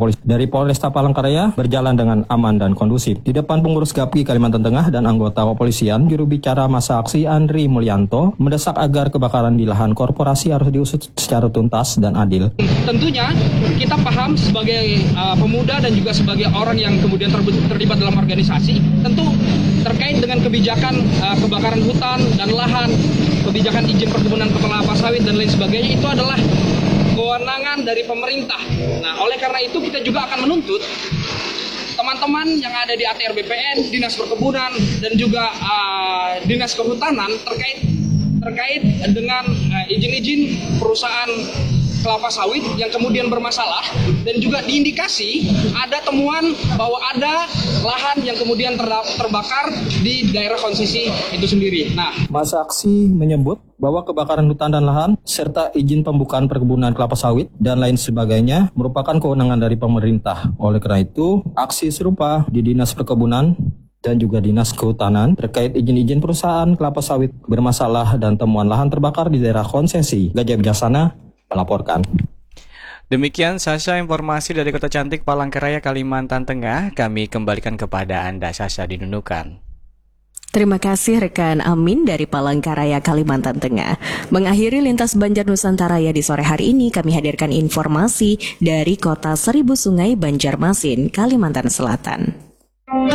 dari Polresta Palangkaraya berjalan dengan aman dan kondusif. Di depan pengurus GAPI Kalimantan Tengah dan anggota kepolisian, juru bicara masa aksi Andri Mulyanto mendesak agar kebakaran di lahan korporasi harus diusut secara tuntas dan adil. Tentunya kita paham sebagai pemuda dan juga sebagai orang yang kemudian terlibat dalam organisasi, tentu terkait dengan kebijakan kebakaran hutan dan lahan, kebijakan izin perkebunan kelapa sawit dan lain sebagainya itu adalah kewenangan dari pemerintah. Nah, oleh karena itu kita juga akan menuntut teman-teman yang ada di ATR BPN, Dinas Perkebunan dan juga Dinas Kehutanan terkait dengan izin-izin perusahaan kelapa sawit yang kemudian bermasalah dan juga diindikasi ada temuan bahwa ada lahan yang kemudian terbakar di daerah konsesi itu sendiri. Nah, masa aksi menyebut bahwa kebakaran hutan dan lahan serta izin pembukaan perkebunan kelapa sawit dan lain sebagainya merupakan kewenangan dari pemerintah. Oleh karena itu, aksi serupa di Dinas Perkebunan dan juga Dinas Kehutanan terkait izin-izin perusahaan kelapa sawit bermasalah dan temuan lahan terbakar di daerah konsesi. Gajah Bijaksana melaporkan. Demikian Sasha informasi dari Kota Cantik Palangkaraya, Kalimantan Tengah. Kami kembalikan kepada Anda, Sasha di Nunukan. Terima kasih rekan Amin dari Palangkaraya, Kalimantan Tengah. Mengakhiri lintas Banjar Nusantara di sore hari ini, kami hadirkan informasi dari Kota Seribu Sungai, Banjarmasin, Kalimantan Selatan.